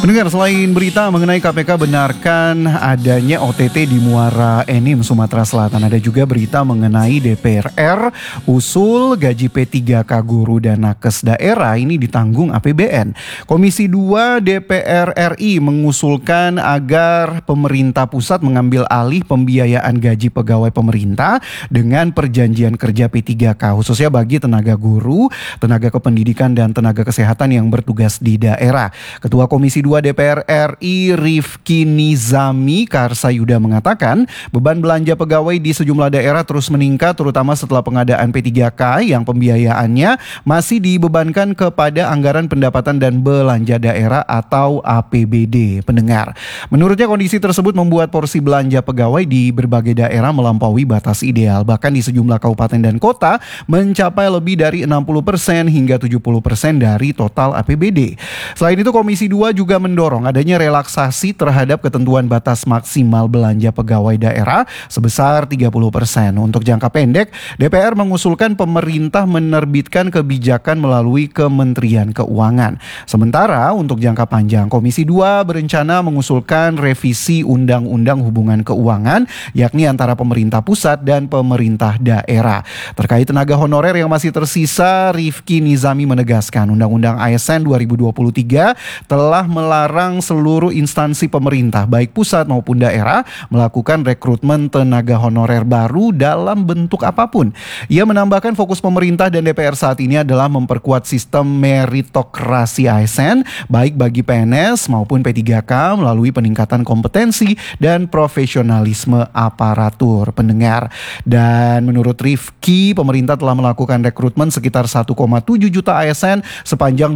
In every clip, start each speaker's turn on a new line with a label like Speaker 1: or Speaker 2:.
Speaker 1: Pendengar, selain berita mengenai KPK benarkan adanya OTT di Muara Enim, Sumatera Selatan, ada juga berita mengenai DPR usul gaji P3K guru dan nakes daerah ini ditanggung APBN. Komisi 2 DPR RI mengusulkan agar pemerintah pusat mengambil alih pembiayaan gaji pegawai pemerintah dengan perjanjian kerja P3K, khususnya bagi tenaga guru, tenaga kependidikan, dan tenaga kesehatan yang bertugas di daerah. Ketua Komisi 2 DPR RI Rifki Nizami Karsayuda mengatakan beban belanja pegawai di sejumlah daerah terus meningkat, terutama setelah pengadaan P3K yang pembiayaannya masih dibebankan kepada anggaran pendapatan dan belanja daerah atau APBD. Pendengar, menurutnya kondisi tersebut membuat porsi belanja pegawai di berbagai daerah melampaui batas ideal, bahkan di sejumlah kabupaten dan kota mencapai lebih dari 60% hingga 70% dari total APBD. Selain itu, Komisi 2 juga mendorong adanya relaksasi terhadap ketentuan batas maksimal belanja pegawai daerah sebesar 30%. Untuk jangka pendek, DPR mengusulkan pemerintah menerbitkan kebijakan melalui Kementerian Keuangan. Sementara untuk jangka panjang, Komisi 2 berencana mengusulkan revisi Undang-Undang Hubungan Keuangan, yakni antara pemerintah pusat dan pemerintah daerah. Terkait tenaga honorer yang masih tersisa, Rifki Nizami menegaskan Undang-Undang ASN 2023 telah melarang seluruh instansi pemerintah baik pusat maupun daerah melakukan rekrutmen tenaga honorer baru dalam bentuk apapun. Ia menambahkan fokus pemerintah dan DPR saat ini adalah memperkuat sistem meritokrasi ASN baik bagi PNS maupun P3K melalui peningkatan kompetensi dan profesionalisme aparatur. Pendengar, dan menurut Rifki, pemerintah telah melakukan rekrutmen sekitar 1,7 juta ASN sepanjang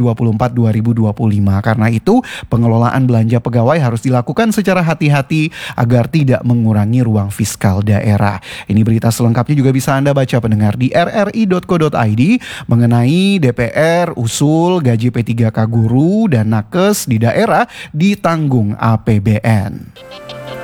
Speaker 1: 2024-2025. Karena itu, pengelolaan belanja pegawai harus dilakukan secara hati-hati agar tidak mengurangi ruang fiskal daerah. Ini berita selengkapnya juga bisa Anda baca, pendengar, di rri.co.id mengenai DPR usul gaji P3K guru dan nakes di daerah ditanggung APBN.